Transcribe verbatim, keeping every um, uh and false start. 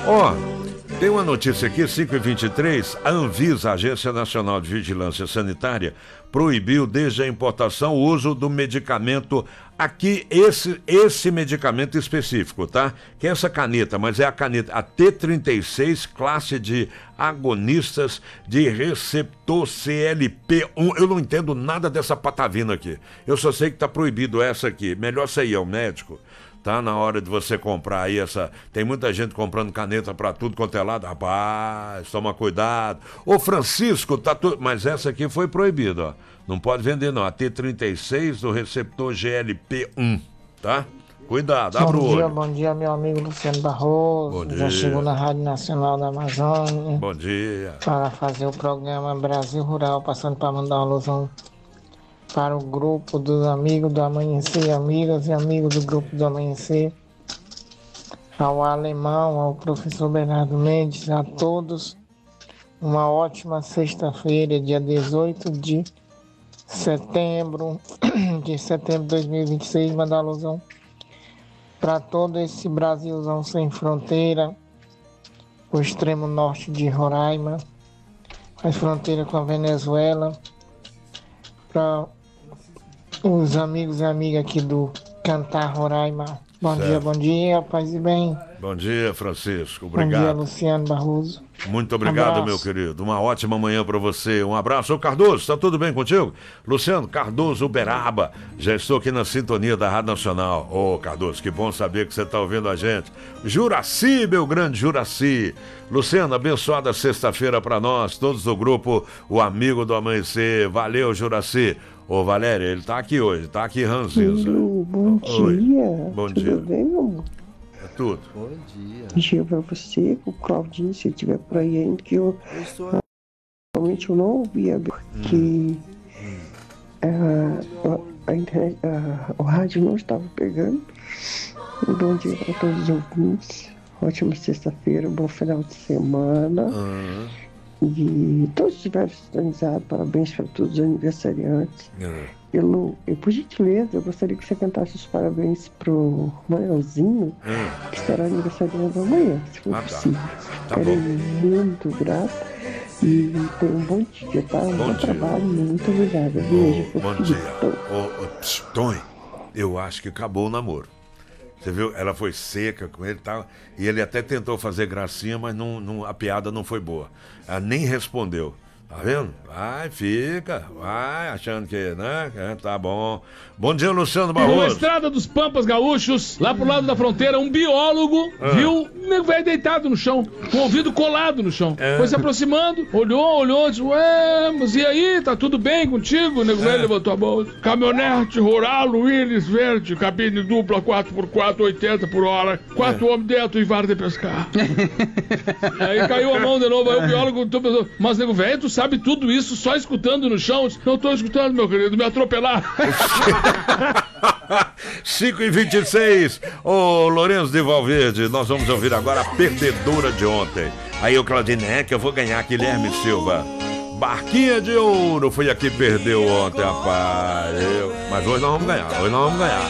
Ó, tem uma notícia aqui, cinco e vinte e três, a Anvisa, a Agência Nacional de Vigilância Sanitária, proibiu desde a importação o uso do medicamento, aqui, esse, esse medicamento específico, tá? Que é essa caneta, mas é a caneta, a T trinta e seis, classe de agonistas de receptor C L P um. Eu não entendo nada dessa patavina aqui. Eu só sei que tá proibido essa aqui. Melhor você ir ao médico. Tá na hora de você comprar aí essa... Tem muita gente comprando caneta pra tudo quanto é lado. Rapaz, toma cuidado. Ô, Francisco, tá tudo... Mas essa aqui foi proibida, ó. Não pode vender, não. A T trinta e seis do receptor G L P um, tá? Cuidado, abre o olho. Bom dia, bom dia, meu amigo Luciano Barroso. Bom dia. Já chegou na Rádio Nacional da Amazônia. Bom dia. Para fazer o programa Brasil Rural, passando para mandar uma alusão para o grupo dos amigos do Amanhecer, amigas e amigos do grupo do Amanhecer, ao alemão, ao professor Bernardo Mendes, a todos, uma ótima sexta-feira, dia dezoito de setembro de setembro de dois mil e vinte e seis, mandar alusão para todo esse Brasilzão sem fronteira, o extremo norte de Roraima, faz fronteira com a Venezuela, para os amigos e amigas aqui do Cantar Roraima. Bom Certo. dia, bom dia, paz e bem. Bom dia, Francisco. Bom dia, Obrigado. Luciano Barroso. Muito obrigado, Abraço. meu querido. Uma ótima manhã para você. Um abraço. Ô, Cardoso, tá tudo bem contigo? Luciano Cardoso Uberaba. Já estou aqui na sintonia da Rádio Nacional. Ô, Cardoso, que bom saber que você tá ouvindo a gente. Juraci, meu grande Juraci. Luciano, abençoada sexta-feira para nós, todos do grupo O Amigo do Amanhecer. Valeu, Juraci. Ô, Valéria, ele tá aqui hoje, tá aqui ranzinza. Lu, bom Oi. dia. Bom Tudo dia. bem, meu amor? É tudo. Bom dia. Bom dia pra você, com o Claudinho, se estiver por aí ainda, que eu Eu estou realmente eu não ouvia, porque ah, a, a internet, ah, o rádio não estava pegando. Bom dia para todos os ouvintes. Ótima sexta-feira, bom final de semana. Aham. E todos estiveram sintonizados, parabéns para todos os aniversariantes. É. E Lu, e por gentileza, eu gostaria que você cantasse os parabéns pro Manelzinho, Hum. que estará aniversariando amanhã, se for Ah, tá. possível. Tá Ficarei bom. muito grato e tenha um bom dia, tá? Um Bom bom dia. trabalho, muito obrigada. Beijo, Ô, bom fofinho. dia. Ô, ô, pss, Tony, eu acho que acabou o namoro. Você viu? Ela foi seca com ele e tal. E ele até tentou fazer gracinha, mas não, não- a piada não foi boa. Ela nem respondeu. Tá vendo? Vai, fica, vai, achando que, né? É, tá bom. Bom dia, Luciano Na Barroso. estrada dos Pampas Gaúchos, lá pro lado da fronteira, um biólogo Ah. viu o nego velho deitado no chão, com o ouvido colado no chão. É. Foi se aproximando, olhou, olhou, disse, ué, mas e aí, tá tudo bem contigo? O nego velho levantou a mão. Caminhonete rural, Willis verde, cabine dupla, quatro por quatro, oitenta por hora, quatro homens dentro e vara de pescar. Aí caiu a mão de novo, aí o biólogo pensou, mas nego velho, tu sabe tudo isso só escutando no chão? Eu disse, não tô escutando, meu querido, me atropelar. cinco e vinte e seis, ô Lourenço de Valverde, nós vamos ouvir agora a perdedora de ontem. Aí o Claudinho, é que eu vou ganhar, Guilherme Silva. Barquinha de ouro, foi aqui que perdeu ontem, rapaz. Eu- Mas hoje nós vamos ganhar, hoje nós vamos ganhar.